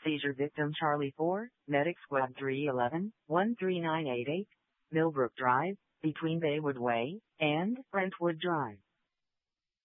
Seizure victim Charlie 4, Medic Squad 311, 13988, Millbrook Drive, between Baywood Way and Brentwood Drive.